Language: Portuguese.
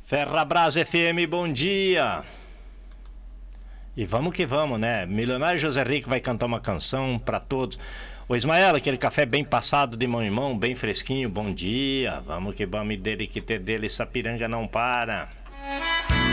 Ferrabras FM, bom dia. E vamos que vamos, né? Milionário José Rico vai cantar uma canção pra todos. Ô Ismael, aquele café bem passado de mão em mão, bem fresquinho, bom dia. Vamos que vamos, dele que ter dele, Sapiranga não para.